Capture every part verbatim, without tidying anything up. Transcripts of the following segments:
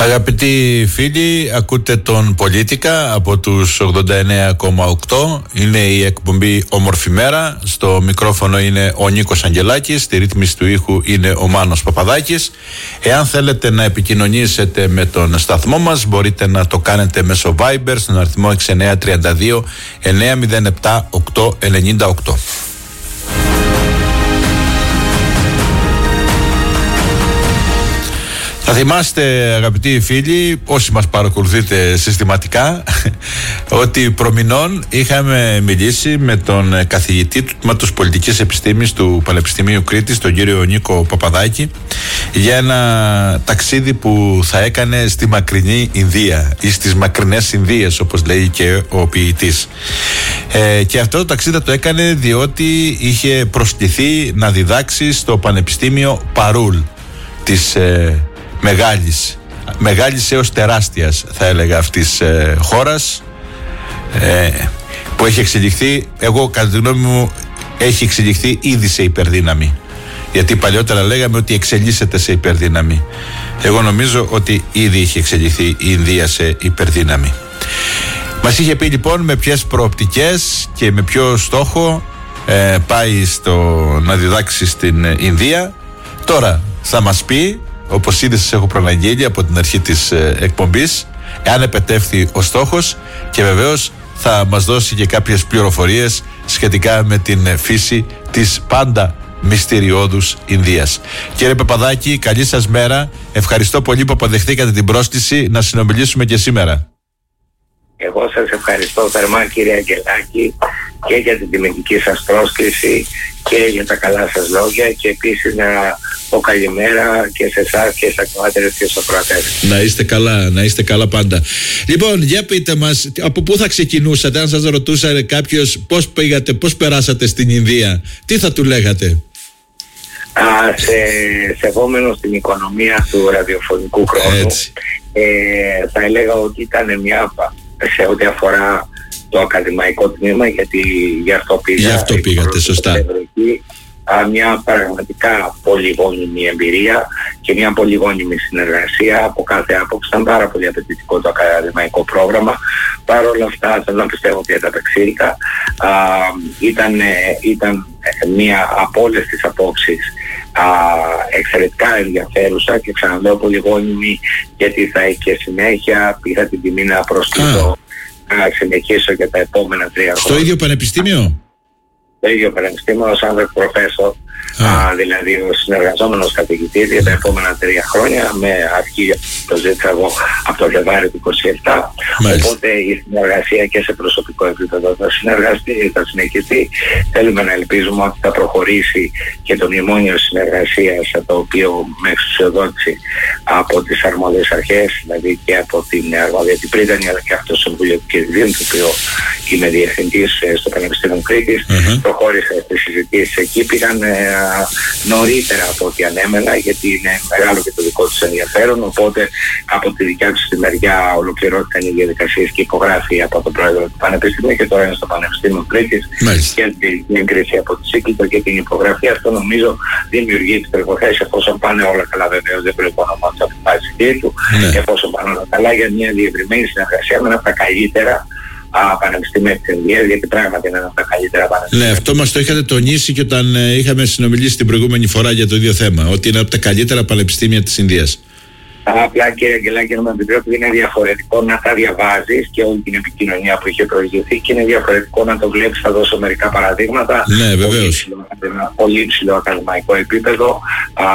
Αγαπητοί φίλοι, ακούτε τον Πολίτικα από τους ογδόντα εννέα κόμμα οκτώ. Είναι η εκπομπή Όμορφη Μέρα. Στο μικρόφωνο είναι ο Νίκος Αγγελάκης. Στη ρύθμιση του ήχου είναι ο Μάνος Παπαδάκης. Εάν θέλετε να επικοινωνήσετε με τον σταθμό μας, μπορείτε να το κάνετε μέσω Viber στον αριθμό έξι εννέα τρία δύο εννέα μηδέν επτά οκτώ εννιά οκτώ. Θα θυμάστε, αγαπητοί φίλοι, όσοι μας παρακολουθείτε συστηματικά, ότι προμηνών είχαμε μιλήσει με τον καθηγητή του Τμήματος Πολιτικής Επιστήμης του Πανεπιστημίου Κρήτης, τον κύριο Νίκο Παπαδάκη, για ένα ταξίδι που θα έκανε στη μακρινή Ινδία ή στις μακρινές Ινδίες, όπως λέει και ο ποιητής. Ε, και αυτό το ταξίδι το έκανε διότι είχε προσκληθεί να διδάξει στο Πανεπιστήμιο Παρούλ της ε, μεγάλης, μεγάλης έως τεράστιας, θα έλεγα, αυτής ε, χώρας, ε, που έχει εξελιχθεί, εγώ κατά τη γνώμη μου έχει εξελιχθεί ήδη σε υπερδύναμη, γιατί παλιότερα λέγαμε ότι εξελίσσεται σε υπερδύναμη. Εγώ νομίζω ότι ήδη έχει εξελιχθεί η Ινδία σε υπερδύναμη. Μας είχε πει λοιπόν με ποιες προοπτικές και με ποιο στόχο ε, πάει στο, να διδάξει στην Ινδία. Τώρα θα μας πει, όπως ήδη σας έχω προαναγγείλει από την αρχή της ε, εκπομπής, εάν επετεύχθη ο στόχος, και βεβαίως θα μας δώσει και κάποιες πληροφορίες σχετικά με την φύση της πάντα μυστηριώδους Ινδίας. Κύριε Παπαδάκη, καλή σας μέρα. Ευχαριστώ πολύ που αποδεχτήκατε την πρόσκληση να συνομιλήσουμε και σήμερα. Εγώ σας ευχαριστώ θερμά, κύριε Αγγελάκη, και για την τιμητική σας πρόσκληση και για τα καλά σας λόγια, και επίσης να πω καλημέρα και σε εσάς και στις ακροάτερες και στους ακροατές. Να είστε καλά, να είστε καλά πάντα. Λοιπόν, για πείτε μας, από πού θα ξεκινούσατε, αν σας ρωτούσε κάποιος πώς πήγατε, πώς περάσατε στην Ινδία, τι θα του λέγατε? Α, σε, σεβόμενος την οικονομία του ραδιοφωνικού χρόνου, ε, θα έλεγα ότι ήταν μια, σε ό,τι αφορά το ακαδημαϊκό τμήμα, γιατί γι' αυτό πήγα. Γι' αυτό πήγατε, σωστά. Μια πραγματικά πολυγόνιμη εμπειρία και μια πολυγόνιμη συνεργασία από κάθε άποψη. Ήταν πάρα πολύ απαιτητικό το ακαδημαϊκό πρόγραμμα. Παρ' όλα αυτά, θέλω να πιστεύω ότι ανταπεξήλθα. Ήταν, ήταν μια από όλες τις απόψεις α, εξαιρετικά ενδιαφέρουσα, και ξαναλέω πολυγόνιμη, γιατί θα έχει και συνέχεια. Είχα την τιμή να προσκληθώ να συνεχίσω για τα επόμενα τρία χρόνια. Στο ίδιο πανεπιστήμιο? Το ίδιο πανεπιστήμιο, ως άνδρας προφέσορ, α, δηλαδή ο συνεργαζόμενος καθηγητής για τα επόμενα τρία χρόνια, με αρχή το ζήτησα εγώ από το Φλεβάρι του είκοσι επτά. Μάλιστα. Οπότε η συνεργασία και σε προσωπικό επίπεδο θα συνεργαστεί, θα συνεχιστεί. Θέλουμε να ελπίζουμε ότι θα προχωρήσει και το μνημόνιο συνεργασίας, το οποίο με εξουσιοδότηση από τις αρμόδιες αρχές, δηλαδή και από την αρμόδια την Πρίτανη, αλλά και από το Συμβούλιο του Κυρδίου, του οποίου είμαι διευθυντής στο Πανεπιστήμιο Κρήτης, mm-hmm. προχώρησα στις συζητήσεις εκεί. Πήγαν ε, νωρίτερα από ό,τι ανέμενα, γιατί είναι μεγάλο και το δικό τους ενδιαφέρον, οπότε από τη δικιά τους τη μεριά ολοκληρώθηκαν οι διαδικασίες και υπογράφει από τον πρόεδρο του Πανεπιστήμιου, και τώρα είναι στο Πανεπιστήμιο Κρήτης και την έγκριση από τη Σύκλητο και την υπογραφή. Αυτό νομίζω δημιουργεί τις προϋποθέσεις, εφόσον πάνε όλα καλά. Βεβαίως δεν πρέπει να μάθω από την πάση του, ναι. εφόσον πάνε όλα καλά, για μια διευρυμένη συνεργασία με ένα από τα καλύτερα πανεπιστήμια της Ινδίας, γιατί πράγματι είναι ένα από τα καλύτερα πανεπιστήμια. Ναι, αυτό μας το είχατε τονίσει και όταν ε, είχαμε συνομιλήσει την προηγούμενη φορά για το ίδιο θέμα, ότι είναι από τα καλύτερα πανεπιστήμια της Ινδίας. Απλά, κύριε Αγγελάκη, να με επιτρέπετε, είναι διαφορετικό να τα διαβάζεις και όλη την επικοινωνία που είχε προηγηθεί, και είναι διαφορετικό να το βλέπεις. Θα δώσω μερικά παραδείγματα. Ναι, βεβαίως. Πολύ ψηλό ακαδημαϊκό επίπεδο. Α,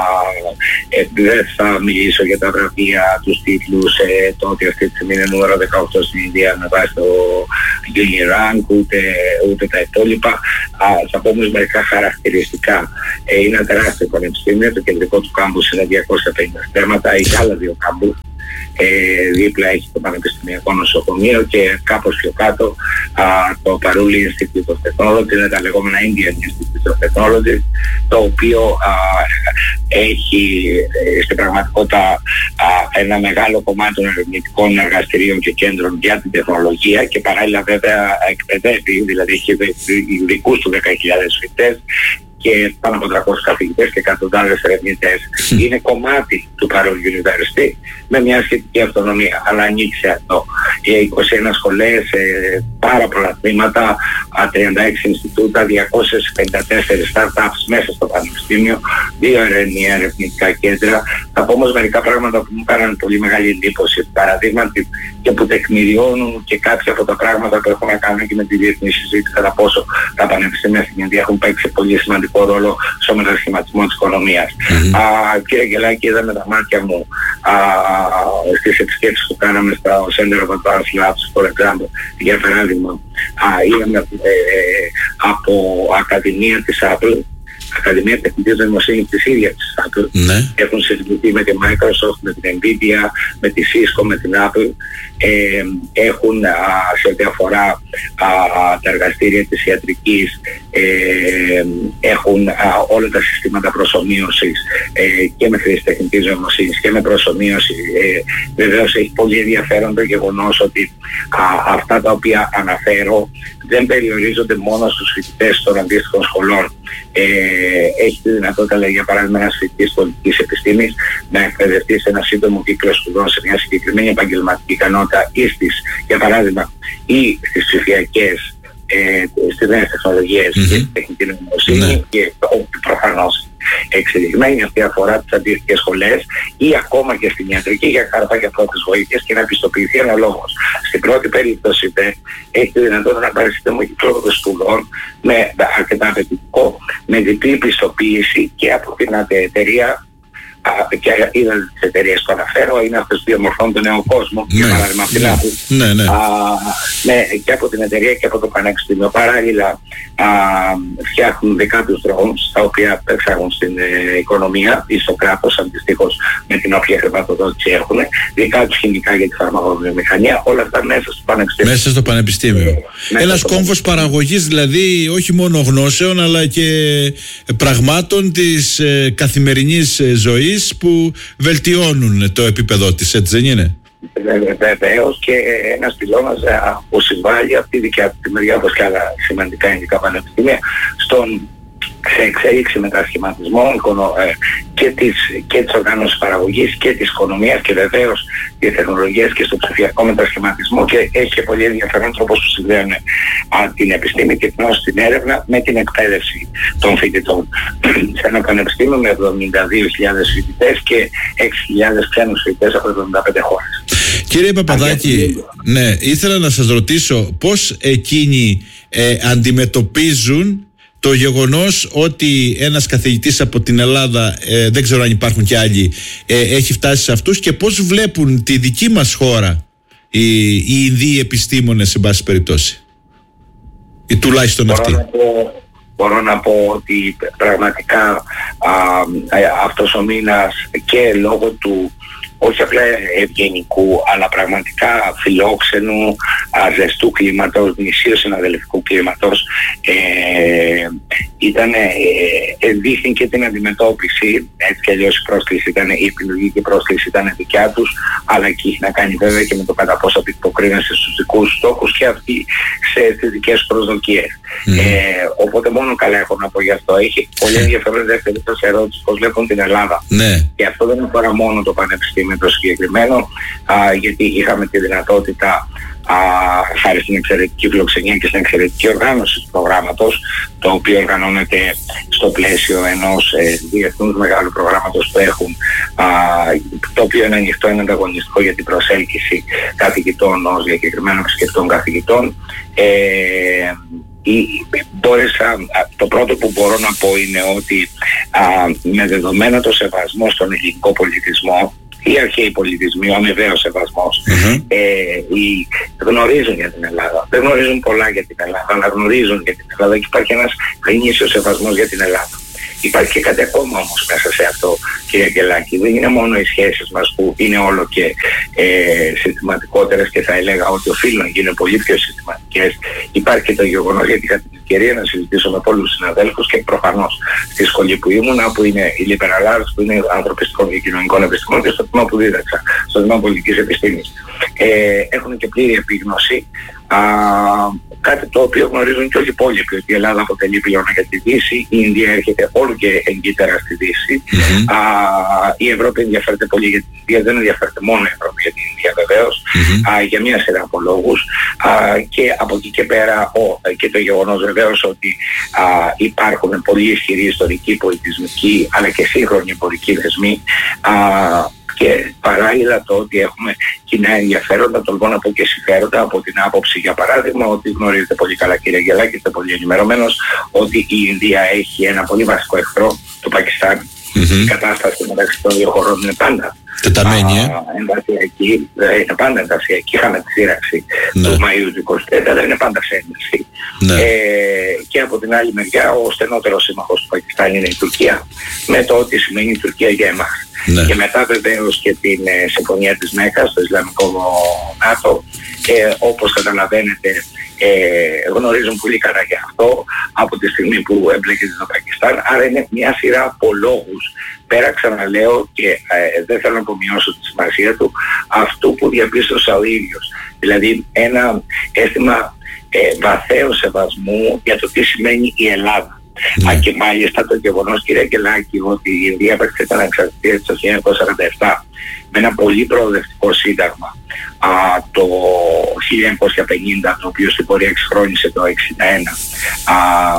ε, δεν θα μιλήσω για τα βραβεία, τους τίτλους, ε, το ότι αυτή τη στιγμή είναι νούμερο δεκαοκτώ στην Ινδία με βάση το Junior Rank, ούτε, ούτε τα υπόλοιπα. Α, θα πω όμως μερικά χαρακτηριστικά. Ε, είναι ένα τεράστιο πανεπιστήμιο, το κεντρικό του κάμπους είναι διακόσια πενήντα στέματα. Έχει άλλα δύο κάμπους. Ε, δίπλα έχει το Πανεπιστημιακό Νοσοκομείο και κάπως πιο κάτω α, το Parul Institute of Technology, είναι τα λεγόμενα Indian Institute of Technology, το οποίο α, έχει ε, στην πραγματικότητα α, ένα μεγάλο κομμάτι των ερευνητικών εργαστηρίων και κέντρων για την τεχνολογία, και παράλληλα βέβαια εκπαιδεύει, δηλαδή έχει δικούς του δέκα χιλιάδες φοιτητές, και πάνω από τριακόσιους καθηγητές και εκατοντάδες ερευνητές. Mm. Είναι κομμάτι του Παρόν University με μια σχετική αυτονομία, αλλά ανοίξει αυτό. Οι είκοσι ένα σχολές, ε, πάρα πολλά τμήματα, τριάντα έξι Ινστιτούτα, διακόσιες πενήντα τέσσερις startups μέσα στο πανεπιστήμιο, δύο ερευνητικά κέντρα. Θα πω όμως μερικά πράγματα που μου κάνανε πολύ μεγάλη εντύπωση, παραδείγματι, και που τεκμηριώνουν και κάποια από τα πράγματα που έχουν να κάνουν και με τη διεθνή συζήτηση, κατά πόσο τα πανεπιστήμια στην Ινδία έχουν παίξει πολύ σημαντικό ρόλο στο μετασχηματισμό της οικονομίας. Mm-hmm. Α, κύριε Γελάκη, είδα με τα μάτια μου α, στις επισκέψεις που κάναμε στα Center of Advanced Labs, for example, για παράδειγμα, α, είδαμε ε, ε, από Ακαδημία της Apple, Ακαδημία Τεχνητής Νοημοσύνης της ίδιας της Apple, ναι. Έχουν συζητηθεί με τη Microsoft, με την Nvidia, με τη Cisco, με την Apple, ε, έχουν α, σε ό,τι αφορά α, τα εργαστήρια της ιατρικής, ε, έχουν α, όλα τα συστήματα προσομοίωσης ε, και με χρήση τεχνητής νοημοσύνης και με προσομοίωση. Ε, βεβαίως έχει πολύ ενδιαφέρον το γεγονός ότι α, αυτά τα οποία αναφέρω δεν περιορίζονται μόνο στους φοιτητές των αντίστοιχων σχολών. Ε, έχει τη δυνατότητα, λέει, για παράδειγμα, ένας φοιτητής πολιτικής επιστήμης να εκπαιδευτεί σε ένα σύντομο κύκλο σπουδών σε μια συγκεκριμένη επαγγελματική ικανότητα ή στις, για παράδειγμα, ή στις ψηφιακές, ε, στις νέες τεχνολογίες mm-hmm. και τεχνητή νοημοσύνη mm-hmm. και προφανώς εξελιγμένη αυτή αφορά τις αντίστοιχες σχολές ή ακόμα και στην ιατρική για καρπάκια πρώτης βοήθειας και να πιστοποιηθεί αναλόγως. Στην πρώτη περίπτωση δε, έχει τη δυνατότητα να πάρει σύντομο κύκλο σπουδών με αρκετά απαιτητικό, με διπλή πιστοποίηση και από την εταιρεία. Και είδαν τις εταιρείες που αναφέρω, είναι αυτές που διαμορφώνουν τον νέο κόσμο, ναι, για παράδειγμα από την ναι, Apple, ναι, ναι. Α, ναι, και από την εταιρεία και από το πανεπιστήμιο. Παράλληλα α, φτιάχνουν δεκάτους δρόμους τα οποία εξάγουν στην ε, οικονομία ή στο κράτος αντιστοίχως με την οποία χρηματοδότηση έχουν, δεκάτους χημικά για τη φαρμακοβιομηχανία, όλα αυτά μέσα στο πανεπιστήμιο. Μέσα στο πανεπιστήμιο. Ε, Ένας στο κόμβος παραγωγής δηλαδή όχι μόνο γνώσεων αλλά και πραγμάτων της ε, καθημερινής ε, ζωής που βελτιώνουν το επίπεδο της, έτσι δεν είναι? Βεβαίως, και ένας πυλώνας που συμβάλλει από τη δικιά τη μεριά, όπως και άλλα σημαντικά ειδικά πανεπιστήμια, στον σε εξέλιξη μετασχηματισμό και της, και της οργάνωσης παραγωγής και της οικονομίας και βεβαίως τις τεχνολογίες και στο ψηφιακό μετασχηματισμό, και έχει και πολύ ενδιαφέρον τρόπος που συνδέουν την επιστήμη και την γνώση, την έρευνα με την εκπαίδευση των φοιτητών. Σε ένα πανεπιστήμιο με εβδομήντα δύο χιλιάδες φοιτητές και έξι χιλιάδες ξένους φοιτητές από εβδομήντα πέντε χώρες. Κύριε Παπαδάκη, ναι, ήθελα να σας ρωτήσω πώς εκείνοι ε, αντιμετωπίζουν το γεγονός ότι ένας καθηγητής από την Ελλάδα, ε, δεν ξέρω αν υπάρχουν και άλλοι, ε, έχει φτάσει σε αυτούς, και πώς βλέπουν τη δική μας χώρα οι, οι Ινδοί επιστήμονες, σε πάση περιπτώσει, ή τουλάχιστον μπορώ αυτοί. Να πω, μπορώ να πω ότι πραγματικά α, αυτός ο μήνας και λόγω του όχι απλά ευγενικού, αλλά πραγματικά φιλόξενου, ζεστού κλίματος, νησίου συναδελφικού κλίματος, ε, ήταν, ε, δείχνει και την αντιμετώπιση, έτσι κι αλλιώς η πρόσκληση ήταν, η επιλογική πρόσκληση ήταν δικιά τους, αλλά και έχει να κάνει βέβαια και με το κατά πόσο αντιποκρίνεσαι στους δικούς στόχους και αυτοί σε, στις δικές προσδοκίες. Mm. Ε, οπότε μόνο καλά έχω να πω γι' αυτό. Έχει πολύ ενδιαφέρον δεύτερη σας ερώτηση, πώς βλέπουν την Ελλάδα. Ναι. Και αυτό δεν αφορά μόνο το πανεπιστήμιο το συγκεκριμένο, α, γιατί είχαμε τη δυνατότητα, α, χάρη στην εξαιρετική φιλοξενία και στην εξαιρετική οργάνωση του προγράμματος, το οποίο οργανώνεται στο πλαίσιο ενός ε, διεθνούς μεγάλου προγράμματος που έχουν, α, το οποίο είναι ανοιχτό, είναι ανταγωνιστικό για την προσέλκυση καθηγητών ως διακεκριμένων επισκεπτών καθηγητών. Ε, Μπόρεσα, το πρώτο που μπορώ να πω είναι ότι α, με δεδομένο το σεβασμό στον ελληνικό πολιτισμό, οι αρχαίοι πολιτισμοί, ο αμοιβαίος σεβασμός, mm-hmm. ε, οι, γνωρίζουν για την Ελλάδα. Δεν γνωρίζουν πολλά για την Ελλάδα, αλλά γνωρίζουν για την Ελλάδα και υπάρχει ένας γνήσιος σεβασμός για την Ελλάδα. Υπάρχει και κάτι ακόμα όμως μέσα σε αυτό, κύριε Γελάκη. Δεν είναι μόνο οι σχέσεις μας που είναι όλο και ε, συστηματικότερες, και θα έλεγα ότι οφείλουν να γίνουν πολύ πιο συστηματικές. Υπάρχει και το γεγονός, γιατί είχα την ευκαιρία να συζητήσω με πολλούς συναδέλφους και προφανώς στη σχολή που ήμουνα, που είναι οι Λιμπεραλάδες, που είναι ανθρωπιστικών και κοινωνικών επιστημών, και στο τμήμα που δίδαξα, στο τμήμα πολιτικής επιστήμης. Ε, έχουν και πλήρη επίγνωση α, κάτι το οποίο γνωρίζουν και όλοι οι υπόλοιποι, ότι η Ελλάδα αποτελεί πυλώνα για τη Δύση, η Ινδία έρχεται όλο και εγκύτερα στη Δύση, mm-hmm. α, η Ευρώπη ενδιαφέρεται πολύ για την Ινδία, δεν ενδιαφέρεται μόνο η Ευρώπη για την Ινδία βεβαίως, mm-hmm. α, για μια σειρά από λόγους, α, και από εκεί και πέρα ο, και το γεγονός βεβαίως ότι α, υπάρχουν πολύ ισχυροί ιστορικοί, πολιτισμικοί αλλά και σύγχρονοι εμπορικοί δεσμοί, α, και παράλληλα το ότι έχουμε κοινά ενδιαφέροντα, τολμώ να πω και συμφέροντα, από την άποψη για παράδειγμα ότι γνωρίζετε πολύ καλά κύριε Αγγελάκη, είστε πολύ ενημερωμένος, ότι η Ινδία έχει ένα πολύ βασικό εχθρό, το Πακιστάν. Mm-hmm. Η κατάσταση μεταξύ των δύο χωρών είναι πάντα τεταμένη, ε? εντασιακή, είναι πάντα εντασιακή. Είχαμε τη σύραξη ναι. του Μαΐου του είκοσι τέσσερα, δεν είναι πάντα σε ένταση. Ναι. Ε, και από την άλλη μεριά ο στενότερος σύμμαχος του Πακιστάν είναι η Τουρκία, με το ότι σημαίνει η Τουρκία για εμάς. Ναι. Και μετά βεβαίως και την ε, συμφωνία της Μέκας, το Ισλαμικό ΝΑΤΟ, ε, όπως καταλαβαίνετε ε, γνωρίζουν πολύ καλά για αυτό από τη στιγμή που εμπλέκεται το Πακιστάν. Άρα είναι μια σειρά από λόγους. Πέρα ξαναλέω και ε, δεν θέλω να απομειώσω τη σημασία του, αυτού που διαπίστωσα ο ίδιος. Δηλαδή ένα αίσθημα ε, βαθαίου σεβασμού για το τι σημαίνει η Ελλάδα. Ναι. Α, και μάλιστα το γεγονός, κύριε Αγγελάκη, ότι η Ινδία έπαιξε την ανεξαρτησία της το χίλια εννιακόσια σαράντα επτά με ένα πολύ προοδευτικό σύνταγμα α, το χίλια εννιακόσια πενήντα, το οποίο στην πορεία εξχρόνισε το εξήντα ένα, α,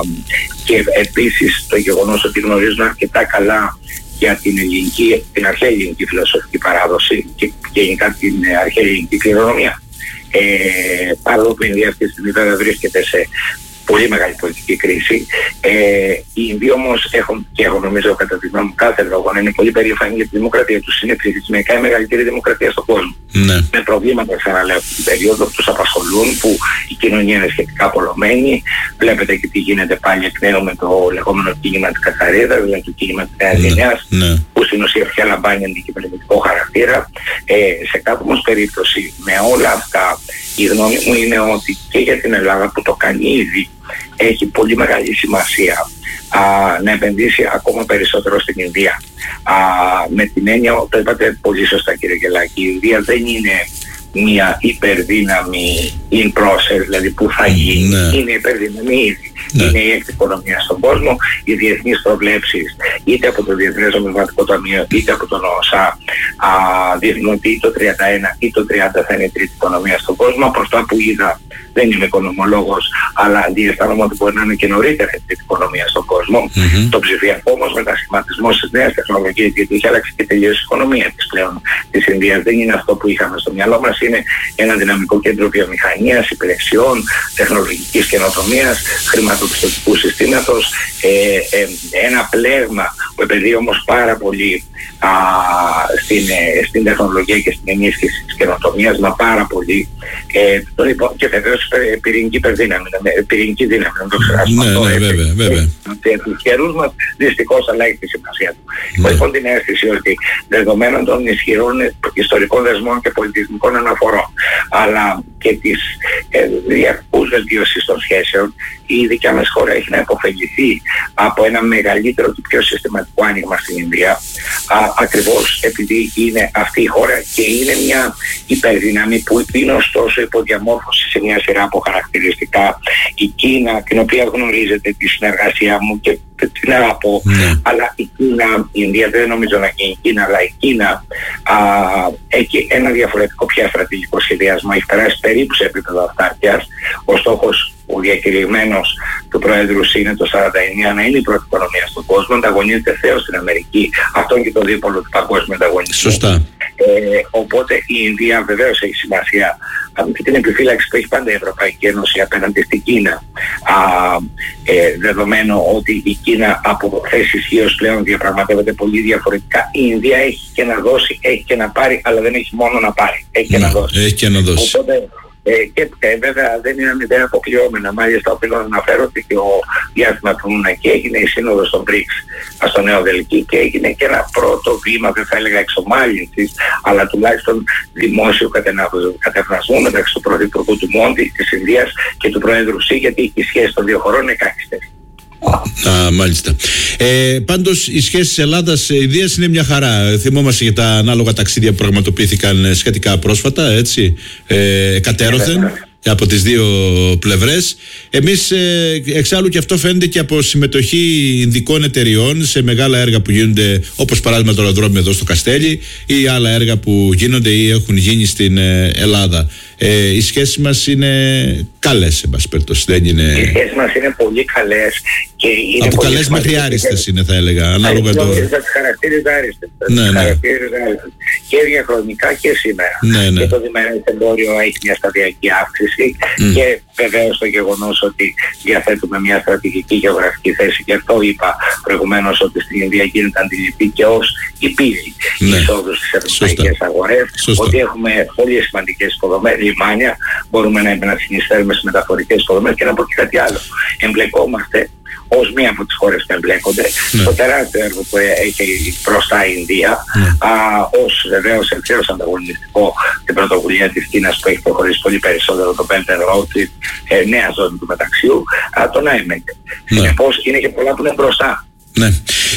και επίσης το γεγονός ότι γνωρίζουν αρκετά καλά για την ελληνική, την αρχαία ελληνική φιλοσοφική παράδοση και, και γενικά την αρχαία ελληνική κληρονομία. Ε, παρόλο που η Ινδία αυτή τη στιγμή βέβαια βρίσκεται σε πολύ μεγάλη πολιτική κρίση. Ε, οι Ινδοί όμως έχουν, και εγώ νομίζω κατά τη γνώμη μου κάθε λόγο, να είναι πολύ περήφανοι για τη δημοκρατία τους. Είναι πληθυσμιακά η μεγαλύτερη δημοκρατία στον κόσμο. Ναι. Με προβλήματα, ξαναλέω, στην περίοδο που τους απασχολούν, που η κοινωνία είναι σχετικά απολωμένη. Βλέπετε και τι γίνεται πάλι εκ νέου με το λεγόμενο κίνημα της Κατσαρίδας, δηλαδή το κίνημα της νέας γενιάς, ναι. που στην ουσία πια λαμβάνει αντικυβερνητικό χαρακτήρα. Ε, σε κάθε όμως περίπτωση, με όλα αυτά, η γνώμη μου είναι ότι και για την Ελλάδα που το κάνει ήδη έχει πολύ μεγάλη σημασία α, να επενδύσει ακόμα περισσότερο στην Ινδία. Α, με την έννοια, το είπατε πολύ σωστά κύριε Γελάκη, η Ινδία δεν είναι μια υπερδύναμη in process, δηλαδή που θα γίνει, ναι. είναι υπερδύναμη ήδη. Ναι. Είναι η έκτη οικονομία στον κόσμο, οι διεθνείς προβλέψεις είτε από το Διεθνές Νομισματικό Ταμείο είτε από τον ΟΣΑ δείχνουν ότι το τριάντα ένα ή το τριάντα θα είναι η τρίτη οικονομία στον κόσμο. Από αυτά που είδα, δεν είμαι οικονομολόγος, αλλά αντιαισθάνομαι ότι μπορεί να είναι και νωρίτερα η τρίτη οικονομία στον κόσμο. Mm-hmm. Το ψηφιακό όμως μετασχηματισμός στις νέες τεχνολογίες, γιατί έχει αλλάξει και τελείως η οικονομία της πλέον της Ινδίας, δεν είναι αυτό που είχαμε στο μυαλό μας, είναι ένα δυναμικό κέντρο βιομηχανίας, υπηρεσιών, τεχνολογικής καινοτομίας, χρηματοπιστωτικού συστήματος, ε, ε, ένα πλέγμα που επενδύει όμως πάρα πολύ α, στην, ε, στην τεχνολογία και στην ενίσχυση της καινοτομίας, μα πάρα πολύ. Ε, το λοιπόν, και βεβαίως πυρηνική υπερδύναμη, πυρηνική δύναμη, να το ξεχάσουμε. Ναι, ναι, βέβαια, βέβαια. Τους καιρούς μας δυστυχώς αλλά έχει τη σημασία του. Ναι. Έχω την αίσθηση ότι δεδομένων των ισχυρών ιστορικών δεσμών και πολιτισμικών αναφορών, αλλά και της ε, διαρκούς βελτίωσης των σχέσεων, η δικιά μας χώρα έχει να υποφεληθεί από ένα μεγαλύτερο και πιο συστηματικό άνοιγμα στην Ινδία, α, ακριβώς επειδή είναι αυτή η χώρα και είναι μια υπερδύναμη που είναι ωστόσο υποδιαμόρφωση σε μια σειρά από χαρακτηριστικά. Η Κίνα, την οποία γνωρίζετε τη συνεργασία μου και την αγαπώ, mm. αλλά η Κίνα, η Ινδία δεν νομίζω να είναι η Κίνα, αλλά η Κίνα α, έχει ένα διαφορετικό πια στρατηγικό σχεδιασμό, έχει περάσει περίπου σε επίπεδο αυτάρκειας. Ο στόχος ο διακηρυγμένος του Προέδρου είναι το σαράντα εννιά να είναι η πρώτη οικονομία στον κόσμο, ανταγωνίζεται θέως στην Αμερική, αυτό και το δίπολο του παγκόσμιου ανταγωνισμού. Σωστά. Ε, οπότε η Ινδία βεβαίως έχει σημασία και την επιφύλαξη που έχει πάντα η Ευρωπαϊκή Ένωση απέναντι στην Κίνα, α, ε, δεδομένου ότι η Κίνα από θέση ισχύως πλέον διαπραγματεύεται πολύ διαφορετικά. Η Ινδία έχει και να δώσει, έχει και να πάρει, αλλά δεν έχει μόνο να πάρει, έχει και να, να δώσει. Έχει και να δώσει. Οπότε, Ε, και ε, βέβαια δεν είναι αμοιβαία αποκλειόμενα. Μάλιστα οφείλω να αναφέρω ότι και ο διάστημα που ήμουν εκεί έγινε η σύνοδος των μπρικς στο Νέο Δελκή και έγινε και ένα πρώτο βήμα, δεν θα έλεγα εξομάλυνσης, αλλά τουλάχιστον δημόσιο κατευνασμού μεταξύ του Πρωθυπουργού του Μόντι της Ινδίας και του Προέδρου Σι, γιατί η σχέση των δύο χωρών είναι κάκιστες. Α, μάλιστα. Ε, πάντως η σχέση της Ελλάδας-Ινδίας είναι μια χαρά. Θυμόμαστε για τα ανάλογα ταξίδια που πραγματοποιήθηκαν σχετικά πρόσφατα, έτσι, ε, κατέρωθεν. από τις δύο πλευρές. Εμείς ε, εξάλλου και αυτό φαίνεται και από συμμετοχή ινδικών εταιριών σε μεγάλα έργα που γίνονται, όπως παράδειγμα το αεροδρόμιο εδώ στο Καστέλι ή άλλα έργα που γίνονται ή έχουν γίνει στην ε, Ελλάδα. Ε, οι σχέσεις μας είναι καλές, εν πάση περιπτώσει. Δεν είναι... Οι σχέσεις μας είναι πολύ καλές. Και είναι από καλές μέχρι άριστες είναι, θα έλεγα. Ανάλογα το. Θα τις χαρακτήριζα άριστες. Ναι, ναι. Και διαχρονικά και σήμερα. Ναι, ναι. Και το διμερές εμπόριο έχει μια σταδιακή αύξηση. Mm. Και βεβαίως το γεγονός ότι διαθέτουμε μια στρατηγική γεωγραφική θέση. Και αυτό είπα προηγουμένως, ότι στην Ινδία γίνεται αντιληπτή και ως η πύλη ναι. εισόδου στις ευρωπαϊκές αγορές. Ότι έχουμε πολύ σημαντικές υποδομές, λιμάνια, μπορούμε να, να συνεισφέρουμε στις μεταφορικές υποδομές και να πω και κάτι άλλο. Εμπλεκόμαστε ως μία από τις χώρες που εμπλέκονται ναι. στο τεράστιο έργο που έχει μπροστά η Ινδία, ναι. α, ως βεβαίως ευθέως ανταγωνιστικό την πρωτοβουλία της Κίνας που έχει προχωρήσει πολύ περισσότερο, το Belt and Road, ε, νέα ζώνη του μεταξιού, α, τον άιμεκ. Ναι. Συνεπώς είναι και πολλά που είναι μπροστά. Ναι.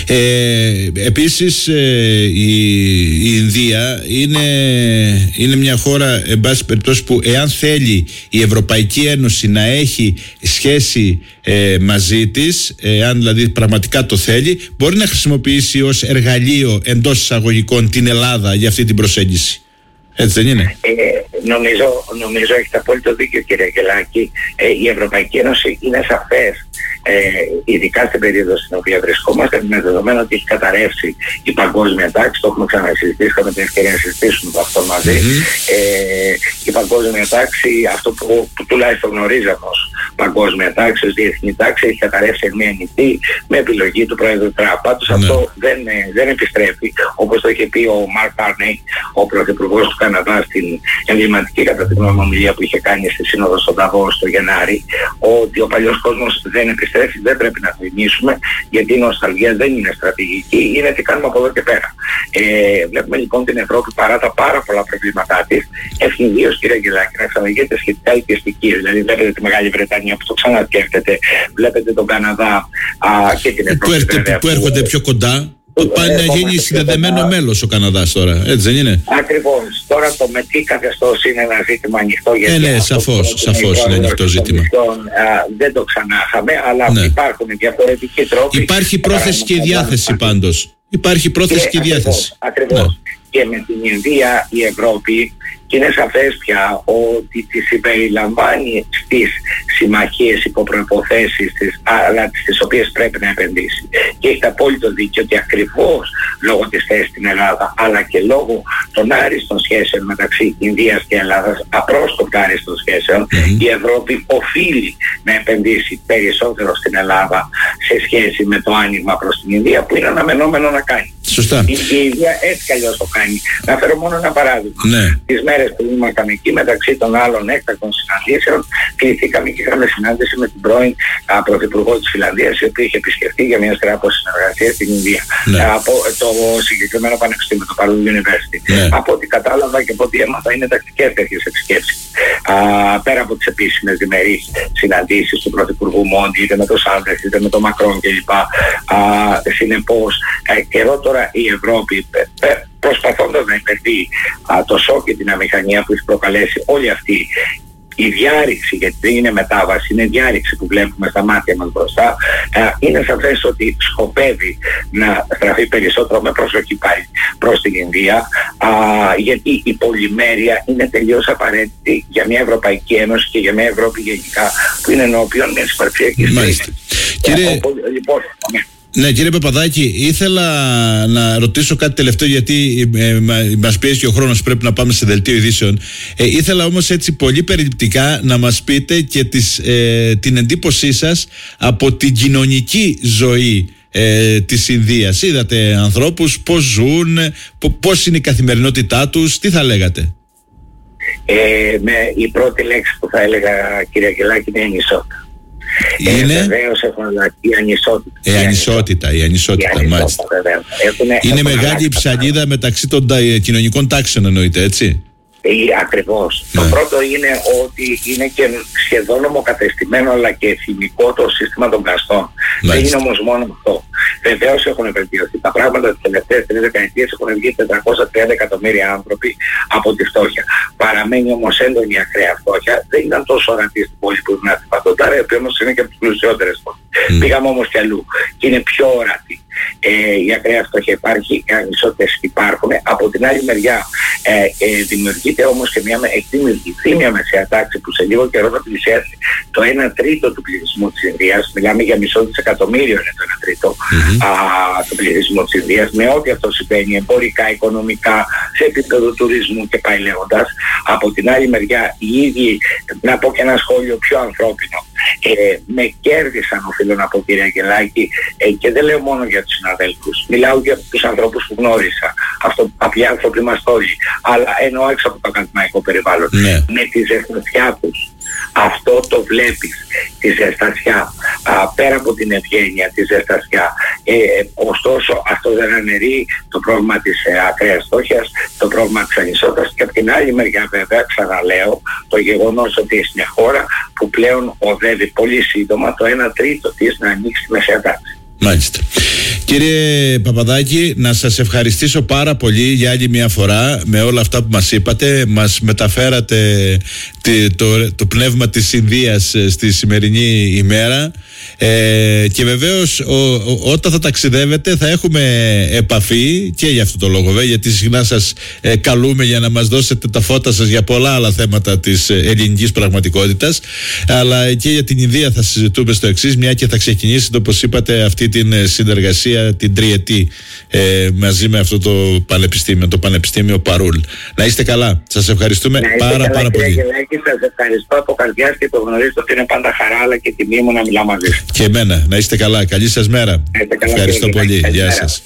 Ε, επίσης ε, η, η Ινδία είναι, είναι μια χώρα, εν πάση περιπτώσει, που εάν θέλει η Ευρωπαϊκή Ένωση να έχει σχέση ε, μαζί της, εάν δηλαδή πραγματικά το θέλει, μπορεί να χρησιμοποιήσει ως εργαλείο εντός εισαγωγικών την Ελλάδα για αυτή την προσέγγιση. Έτσι δεν είναι? Ε, νομίζω, νομίζω έχετε απόλυτο δίκιο, κύριε Αγγελάκη. Ε, η Ευρωπαϊκή Ένωση είναι σαφές. Ε, ειδικά στην περίοδο στην οποία βρισκόμαστε, με δεδομένο ότι έχει καταρρεύσει η παγκόσμια τάξη, το έχουμε ξανασυζητήσει, είχαμε την ευκαιρία να συζητήσουμε το αυτό μαζί. Mm-hmm. Ε, η παγκόσμια τάξη, αυτό που, που τουλάχιστον γνωρίζαμε ως παγκόσμια τάξη, ως διεθνή τάξη, έχει καταρρεύσει εν μία νυχτή με επιλογή του Πρόεδρου Τραμπ. Πάντως mm-hmm. αυτό δεν, δεν επιστρέφει, όπως το είχε πει ο Μαρκ Κάρνεϊ, ο Πρωθυπουργός του Καναδά, στην εμβληματική κατά τη γνώμη ομιλία που είχε κάνει στη Σύνοδο στον Νταβός το Γενάρη, ότι ο παλιός κόσμος δεν επιστρέφει. Δεν πρέπει να θυμίσουμε, γιατί η νοσταλγία δεν είναι στρατηγική, είναι τι κάνουμε από εδώ και πέρα. Ε, βλέπουμε λοιπόν την Ευρώπη, παρά τα πάρα πολλά προβλήματά της, ευνηδίως, κύριε Αγγελάκη, να εξαναγείται σχετικά ελκυστική. Δηλαδή, βλέπετε τη Μεγάλη Βρετανία που το ξανασκέφτεται, βλέπετε τον Καναδά α, και την Ευρώπη. Που, έρχεται, βέβαια, που έρχονται πιο κοντά. Πάει να γίνει συνδεδεμένο μέλος ο Καναδάς τώρα, έτσι δεν είναι? Ακριβώς. Τώρα το με τι καθεστώς είναι ένα ζήτημα ανοιχτό. Γιατί ε, ναι, σαφώς, σαφώς είναι ανοιχτό ζήτημα. Δεν το ξανάχαμε, αλλά ναι. υπάρχουν διαφορετικοί τρόποι. Υπάρχει πρόθεση και διάθεση πάντως. Υπάρχει πρόθεση και, και διάθεση. Ακριβώς. Ναι. Και με την Ινδία η Ευρώπη, και είναι σαφές πια ότι τη συμπεριλαμβάνει στις συμμαχίες υπό προϋποθέσεις της, αλλά στις οποίες πρέπει να επενδύσει. Και έχει απόλυτο δίκιο ότι ακριβώς λόγω της θέσης στην Ελλάδα, αλλά και λόγω των άριστων σχέσεων μεταξύ Ινδίας και Ελλάδας, απρόσκοπτα άριστων σχέσεων, mm-hmm. η Ευρώπη οφείλει να επενδύσει περισσότερο στην Ελλάδα σε σχέση με το άνοιγμα προς την Ινδία, που είναι αναμενόμενο να κάνει. Σωστά. Η, η Ινδία έτσι κι αλλιώς το κάνει. Να φέρω μόνο ένα παράδειγμα. Ναι. Τις μέρες που ήμασταν εκεί, μεταξύ των άλλων έκτακτων συναντήσεων, κληθήκαμε και είχαμε συνάντηση με την πρώην α, Πρωθυπουργό της Φιλανδίας, η οποία είχε επισκεφτεί για μια σειρά από συνεργασίες στην Ινδία. Ναι. Από το συγκεκριμένο πανεπιστήμιο, το Parallel University. Ναι. Από ό,τι κατάλαβα και από ό,τι έμαθα, είναι τακτικές τέτοιες επισκέψεις. Α, πέρα από τις επίσημες διμερείς συναντήσεις του Πρωθυπουργού Μόντι, είτε με τον Σάντερς, είτε με τον Μακρόν κλπ. Συνεπώς, ε, καιρό τώρα η Ευρώπη, ε, προσπαθώντας να υπερβεί το σοκ και την αμηχανία που έχει προκαλέσει όλη αυτή η διάρρηξη, γιατί δεν είναι μετάβαση, είναι διάρρηξη που βλέπουμε στα μάτια μας μπροστά, είναι σαφές ότι σκοπεύει να στραφεί περισσότερο με προσοχή πάλι προς την Ινδία, γιατί η πολυμέρεια είναι τελείως απαραίτητη για μια Ευρωπαϊκή Ένωση και για μια Ευρώπη γενικά, που είναι ενώπιον μιας υπαρξιακής κρίσης. Κύριε... Λοιπόν, ναι. Ναι, κύριε Παπαδάκη, ήθελα να ρωτήσω κάτι τελευταίο, γιατί ε, μας πιέζει και ο χρόνος, πρέπει να πάμε σε δελτίο ειδήσεων. Ε, ήθελα όμως έτσι πολύ περιληπτικά να μας πείτε και τις, ε, την εντύπωσή σας από την κοινωνική ζωή ε, της Ινδίας. Είδατε ανθρώπους, πώς ζουν, πώς είναι η καθημερινότητά τους, τι θα λέγατε? Ε, με, η πρώτη λέξη που θα έλεγα, κύριε Αγγελάκη, είναι ενισότητα. Είναι ε, βεβαίως έχουν αλλάξει η ανισότητα. Η ανισότητα, η ανισότητα, μάλιστα. Είναι μεγάλη η ψαλίδα μεταξύ των κοινωνικών τάξεων, εννοείται, έτσι. Ακριβώς. Ναι. Το πρώτο είναι ότι είναι και σχεδόν ομοκατεστημένο αλλά και εθιμικό το σύστημα των καστών. Δεν είναι όμως μόνο αυτό. Βεβαίως έχουν βελτιωθεί τα πράγματα. Τις τελευταίες τρεις δεκαετίες έχουν βγει τετρακόσια τριάντα εκατομμύρια άνθρωποι από τη φτώχεια. Παραμένει όμως έντονη η ακραία φτώχεια. Δεν ήταν τόσο ορατή στην πόλη που ήμουν στην Παντοτάρα, η οποία όμως είναι και από τις πλουσιότερες πόλεις. Mm. Πήγαμε όμως κι αλλού και είναι πιο ορατή. Ε, η ακραία φτώχεια υπάρχει, οι ανισότητες υπάρχουν. Από την άλλη μεριά ε, ε, δημιουργείται όμως και μια, έχει δημιουργηθεί μια μεσαία τάξη που σε λίγο καιρό θα πλησιάσει το ένα τρίτο του πληθυσμού της Ινδίας. Μιλάμε για μισό δισεκατομμύριο είναι το ένα τρίτο mm-hmm. α, του πληθυσμού της Ινδίας, με ό,τι αυτό σημαίνει εμπορικά, οικονομικά, σε επίπεδο τουρισμού και πάει λέγοντας. Από την άλλη μεριά οι ίδιοι, να πω και ένα σχόλιο πιο ανθρώπινο, ε, με κέρδισαν, οφείλω να πω, κύριε Αγγελάκη, ε, και δεν λέω μόνο για τους συναδέλφους, μιλάω για τους ανθρώπους που γνώρισα, αυτό, απλοί άνθρωποι μας όλοι, αλλά εννοώ έξω από το ακαδημαϊκό περιβάλλον, ναι. με τη ζεστασιά τους. Αυτό το βλέπεις, τη ζεστασιά, α, πέρα από την ευγένεια, τη ζεστασιά. Ε, ωστόσο αυτό δεν αναιρεί το πρόβλημα της ε, ακραίας φτώχειας, το πρόβλημα της ανισότητας και από την άλλη μεριά βέβαια ξαναλέω το γεγονός ότι είναι μια χώρα που πλέον οδεύει πολύ σύντομα το ένα τρίτο της να ανοίξει τη μεσαία τάξη. Μάλιστα. Κύριε Παπαδάκη, να σας ευχαριστήσω πάρα πολύ για άλλη μια φορά με όλα αυτά που μας είπατε. Μας μεταφέρατε το, το, το πνεύμα της Ινδίας στη σημερινή ημέρα. Ε, και βεβαίως ο, ο, όταν θα ταξιδεύετε θα έχουμε επαφή και για αυτό το λόγο βέβαια, γιατί συχνά σας ε, καλούμε για να μας δώσετε τα φώτα σας για πολλά άλλα θέματα της ελληνικής πραγματικότητας, αλλά και για την Ινδία θα συζητούμε στο εξής, μια και θα ξεκινήσετε όπως είπατε αυτή την συνεργασία την τριετή ε, μαζί με αυτό το πανεπιστήμιο, το Πανεπιστήμιο Παρούλ. Να είστε καλά, σας ευχαριστούμε να πάρα καλά, πάρα πολύ. Σας ευχαριστώ από καρδιάς και το γνωρίζετε ότι είναι πάντα χαρά αλλά και τιμή μου να μιλάω μαζί σας. Και εμένα, να είστε καλά. Καλή σας μέρα. Καλά, ευχαριστώ πολύ. Γεια μέρα. σας.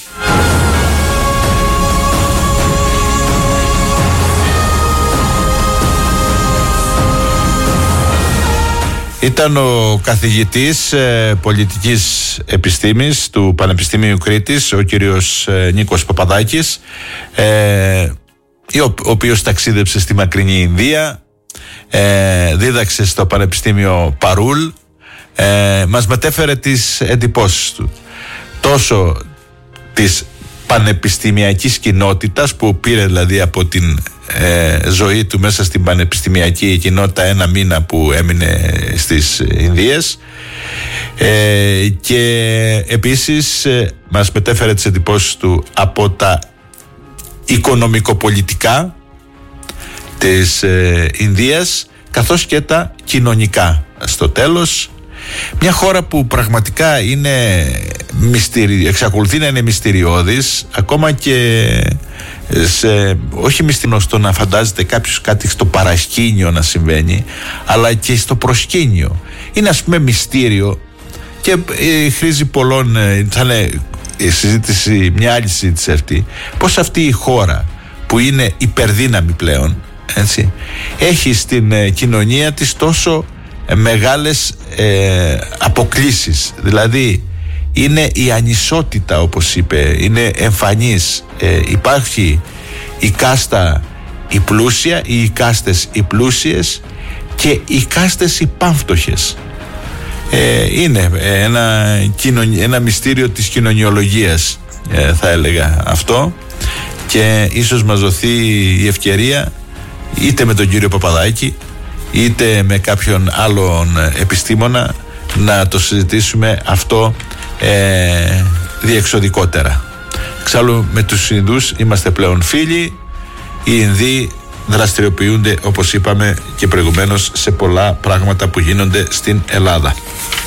Ήταν ο καθηγητής ε, πολιτικής επιστήμης του Πανεπιστημίου Κρήτης, ο κύριος ε, Νίκος Παπαδάκης, ε, ο, ο οποίος ταξίδεψε στη μακρινή Ινδία, ε, δίδαξε στο Πανεπιστήμιο Παρούλ, ε, μας μετέφερε τις εντυπώσεις του, τόσο της πανεπιστημιακής κοινότητας που πήρε δηλαδή από την ε, ζωή του μέσα στην πανεπιστημιακή κοινότητα ένα μήνα που έμεινε στις Ινδίες, ε, και επίσης ε, μας μετέφερε τις εντυπώσεις του από τα οικονομικοπολιτικά της ε, Ινδίας καθώς και τα κοινωνικά στο τέλος. Μια χώρα που πραγματικά είναι μυστηρι... εξακολουθεί να είναι μυστηριώδης, ακόμα και σε... όχι μυστηριώδης στο να φαντάζεται κάποιος κάτι στο παρασκήνιο να συμβαίνει, αλλά και στο προσκήνιο. Είναι ας πούμε μυστήριο και ε, χρήζει πολλών, ε, θα είναι η συζήτηση, μια άλλη συζήτηση αυτή, πως αυτή η χώρα που είναι υπερδύναμη πλέον, έτσι, έχει στην ε, κοινωνία της τόσο ε, μεγάλες ε, αποκλίσεις. Δηλαδή είναι η ανισότητα, όπως είπε, είναι εμφανής. ε, υπάρχει η κάστα η πλούσια ή οι κάστες οι πλούσιες και οι κάστες οι πάμφτωχες. Ε, είναι ένα, ένα μυστήριο της κοινωνιολογίας, ε, θα έλεγα αυτό, και ίσως μας δοθεί η ευκαιρία είτε με τον κύριο Παπαδάκη είτε με κάποιον άλλον επιστήμονα να το συζητήσουμε αυτό ε, διεξοδικότερα. Εξάλλου με τους Ινδούς είμαστε πλέον φίλοι. Οι Ινδοί δραστηριοποιούνται, όπως είπαμε και προηγουμένως, σε πολλά πράγματα που γίνονται στην Ελλάδα.